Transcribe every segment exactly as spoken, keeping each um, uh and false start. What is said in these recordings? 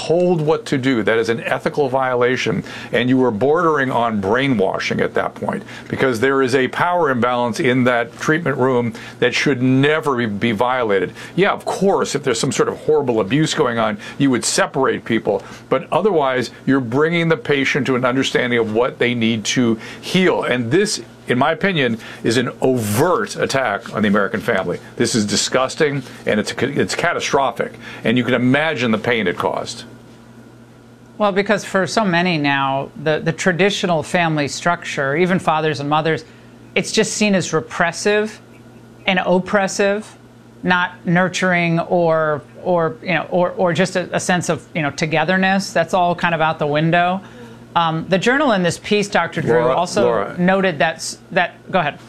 told what to do. That is an ethical violation, and you are bordering on brainwashing at that point, because there is a power imbalance in that treatment room that should never be, be violated. Yeah, of course, if there's some sort of horrible abuse going on, you would separate people, but otherwise you're bringing the patient to an understanding of what they need to heal. And this, in my opinion, is an overt attack on the American family. This is disgusting, and it's it's catastrophic, and you can imagine the pain it caused. Well, because for so many now, the, the traditional family structure, even fathers and mothers, it's just seen as repressive and oppressive, not nurturing or or you know or or just a, a sense of you know togetherness. That's all kind of out the window. Um, the Journal in this piece, Doctor Drew, Laura, also Laura. noted that that. Go ahead.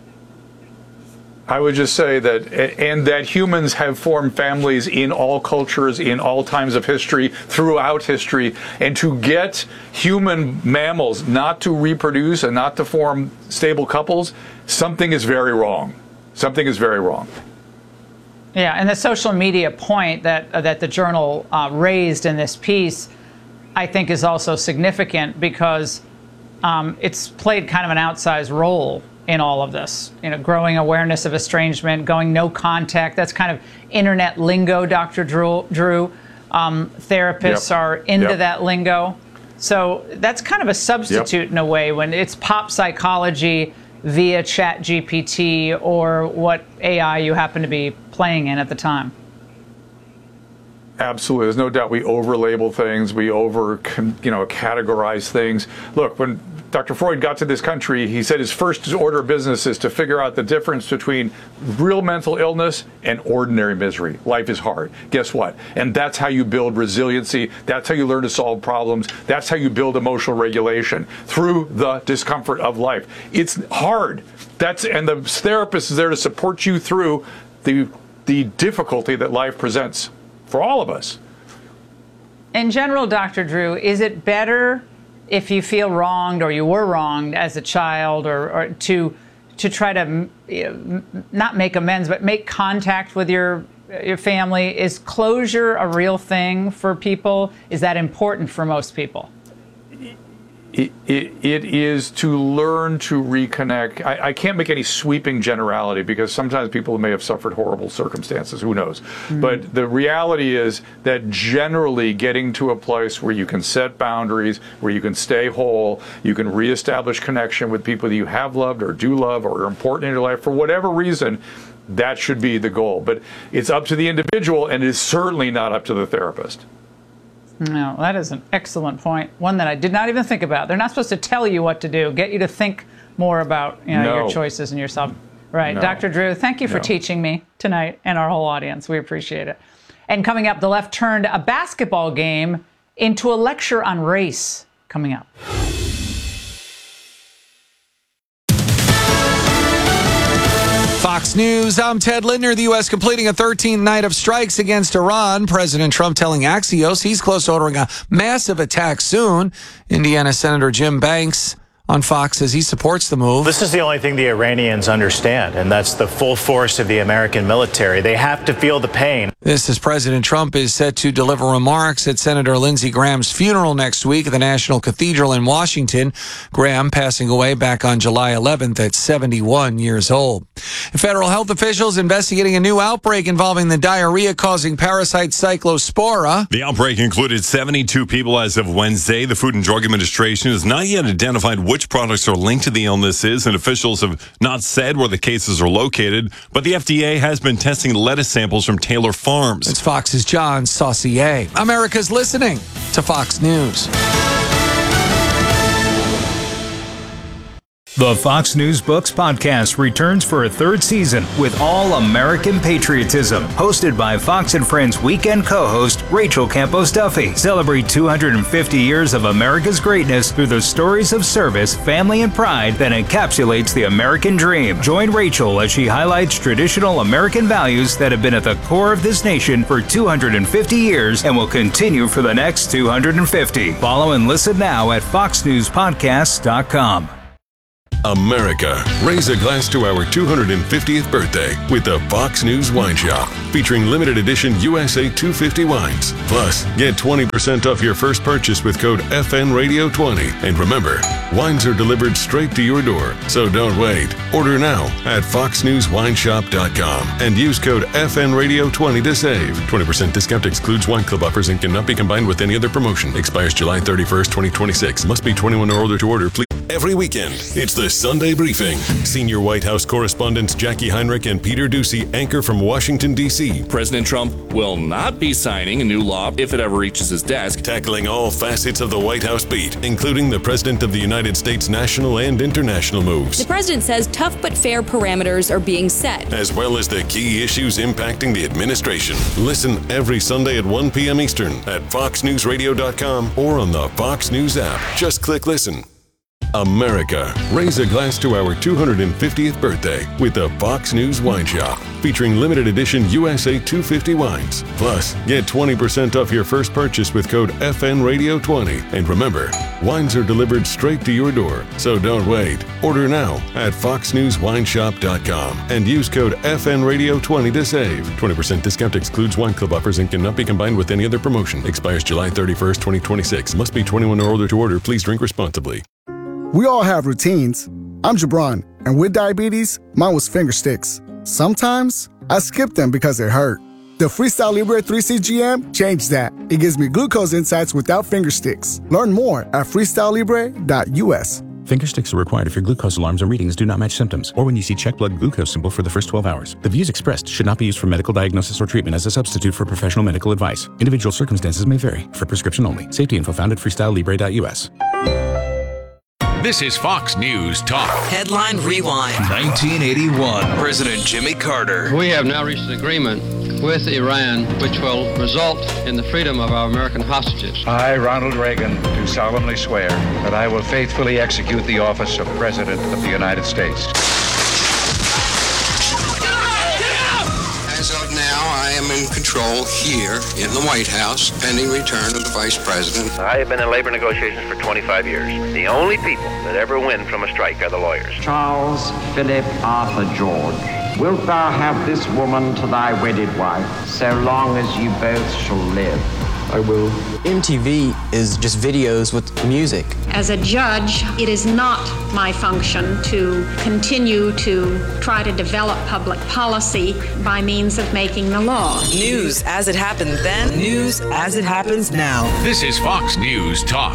I would just say that, and that humans have formed families in all cultures, in all times of history, throughout history, and to get human mammals not to reproduce and not to form stable couples, something is very wrong. Something is very wrong. Yeah, and the social media point that uh, that the Journal uh, raised in this piece, I think, is also significant because um, it's played kind of an outsized role in all of this. You know, growing awareness of estrangement, going no contact. That's kind of internet lingo, Doctor Drew. Drew. Um, therapists yep. are into yep. that lingo. So that's kind of a substitute yep. in a way when it's pop psychology via Chat G P T or what A I you happen to be playing in at the time. Absolutely. There's no doubt we over-label things. We over, you know, categorize things. Look, when Doctor Freud got to this country, he said his first order of business is to figure out the difference between real mental illness and ordinary misery. Life is hard. Guess what? And that's how you build resiliency. That's how you learn to solve problems. That's how you build emotional regulation, through the discomfort of life. It's hard. That's and the therapist is there to support you through the the difficulty that life presents for all of us. In general, Doctor Drew, is it better if you feel wronged or you were wronged as a child, or, or to to try to you know, not make amends, but make contact with your your family? Is closure a real thing for people? Is that important for most people? It, it, it is to learn to reconnect. I, I can't make any sweeping generality because sometimes people may have suffered horrible circumstances. Who knows? Mm-hmm. But the reality is that generally getting to a place where you can set boundaries, where you can stay whole, you can reestablish connection with people that you have loved or do love or are important in your life for whatever reason, that should be the goal. But it's up to the individual, and it is certainly not up to the therapist. No, that is an excellent point. One that I did not even think about. They're not supposed to tell you what to do, get you to think more about you know, no. your choices and yourself. Right. No. Doctor Drew, thank you for no. teaching me tonight and our whole audience. We appreciate it. And coming up, the left turned a basketball game into a lecture on race. Coming up. Fox News, I'm Ted Lindner. The U S completing a thirteenth night of strikes against Iran. President Trump telling Axios he's close to ordering a massive attack soon. Indiana Senator Jim Banks on Fox says he supports the move. This is the only thing the Iranians understand, and that's the full force of the American military. They have to feel the pain. This as President Trump is set to deliver remarks at Senator Lindsey Graham's funeral next week at the National Cathedral in Washington. Graham passing away back on July eleventh at seventy-one years old. Federal health officials investigating a new outbreak involving the diarrhea-causing parasite Cyclospora. The outbreak included seventy-two people as of Wednesday. The Food and Drug Administration has not yet identified which products are linked to the illnesses, and officials have not said where the cases are located, but the F D A has been testing lettuce samples from Taylor Farms. It's Fox's John Saucier. America's listening to Fox News. The Fox News Books podcast returns for a third season with all American patriotism. Hosted by Fox and Friends weekend co-host Rachel Campos Duffy. Celebrate two hundred fifty years of America's greatness through the stories of service, family, and pride that encapsulates the American dream. Join Rachel as she highlights traditional American values that have been at the core of this nation for two hundred fifty years and will continue for the next two hundred fifty. Follow and listen now at fox news podcasts dot com. America, raise a glass to our two hundred fiftieth birthday with the Fox News Wine Shop, featuring limited edition U S A two fifty wines. Plus, get twenty percent off your first purchase with code F N Radio twenty. And remember, wines are delivered straight to your door, so don't wait. Order now at fox news wine shop dot com and use code F N Radio twenty to save. twenty percent discount excludes wine club offers and cannot be combined with any other promotion. Expires July thirty-first, twenty twenty-six. Must be twenty-one or older to order, please. Every weekend, it's the Sunday Briefing. Senior White House correspondents Jackie Heinrich and Peter Doocy anchor from Washington, D C President Trump will not be signing a new law if it ever reaches his desk. Tackling all facets of the White House beat, including the President of the United States national and international moves. The president says tough but fair parameters are being set, as well as the key issues impacting the administration. Listen every Sunday at one p.m. Eastern at fox news radio dot com or on the Fox News app. Just click listen. America, raise a glass to our two hundred fiftieth birthday with the Fox News Wine Shop, featuring limited edition U S A two fifty wines. Plus, get twenty percent off your first purchase with code F N Radio twenty. And remember, wines are delivered straight to your door, so don't wait. Order now at fox news wine shop dot com and use code F N Radio twenty to save. twenty percent discount excludes wine club offers and cannot be combined with any other promotion. Expires July thirty-first, twenty twenty-six. Must be twenty-one or older to order. Please drink responsibly. We all have routines. I'm Jabron, and with diabetes, mine was finger sticks. Sometimes, I skip them because they hurt. The Freestyle Libre three C G M changed that. It gives me glucose insights without finger sticks. Learn more at freestyle libre dot U S. Finger sticks are required if your glucose alarms and readings do not match symptoms, or when you see check blood glucose symbol for the first twelve hours. The views expressed should not be used for medical diagnosis or treatment as a substitute for professional medical advice. Individual circumstances may vary. For prescription only. Safety info found at freestyle libre dot U S. This is Fox News Talk. Headline Rewind. nineteen eighty-one. President Jimmy Carter. We have now reached an agreement with Iran which will result in the freedom of our American hostages. I, Ronald Reagan, do solemnly swear that I will faithfully execute the office of President of the United States. As of now, I am in control here in the White House, pending return of the Vice President. I have been in labor negotiations for twenty-five years. The only people that ever win from a strike are the lawyers. Charles Philip Arthur George, wilt thou have this woman to thy wedded wife, so long as you both shall live? I will. M T V is just videos with music. As a judge, it is not my function to continue to try to develop public policy by means of making the law. News as it happened then, news as it happens now. This is Fox News Talk.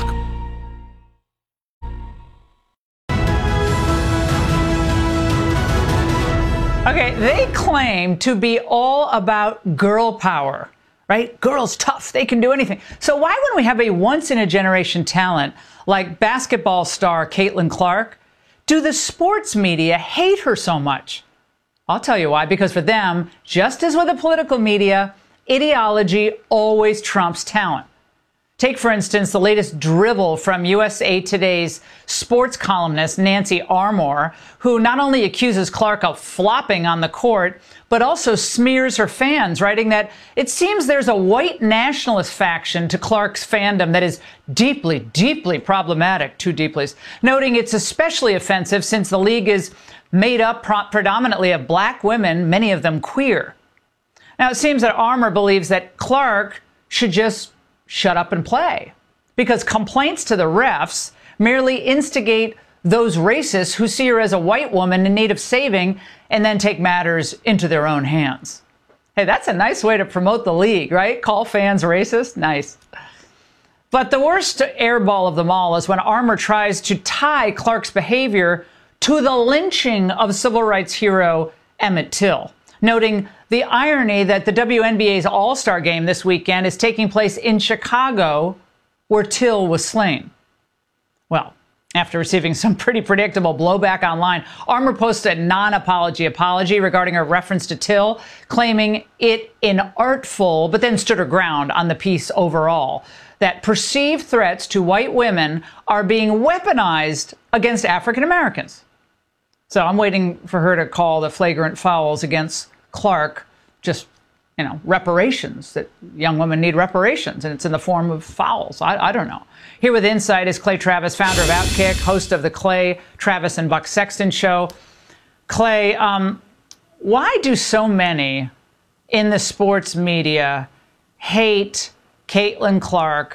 Okay, they claim to be all about girl power. Right? Girls tough. They can do anything. So why wouldn't we have a once-in-a-generation talent like basketball star Caitlin Clark? Do the sports media hate her so much? I'll tell you why. Because for them, just as with the political media, ideology always trumps talent. Take, for instance, the latest drivel from U S A Today's sports columnist Nancy Armour, who not only accuses Clark of flopping on the court, but also smears her fans, writing that it seems there's a white nationalist faction to Clark's fandom that is deeply, deeply problematic, two deeplys, noting it's especially offensive since the league is made up pro- predominantly of black women, many of them queer. Now, it seems that Armour believes that Clark should just shut up and play, because complaints to the refs merely instigate those racists who see her as a white woman in need of saving and then take matters into their own hands. Hey, that's a nice way to promote the league, right? Call fans racist? Nice. But the worst airball of them all is when Armour tries to tie Clark's behavior to the lynching of civil rights hero Emmett Till, noting the irony that the W N B A's All-Star game this weekend is taking place in Chicago, where Till was slain. Well, after receiving some pretty predictable blowback online, Armour posted a non-apology apology regarding her reference to Till, claiming it inartful, but then stood her ground on the piece overall, that perceived threats to white women are being weaponized against African Americans. So I'm waiting for her to call the flagrant fouls against Clark just you know, reparations, that young women need reparations, and it's in the form of fouls. I, I don't know. Here with Insight is Clay Travis, founder of Outkick, host of the Clay, Travis, and Buck Sexton Show. Clay, um, why do so many in the sports media hate Caitlin Clark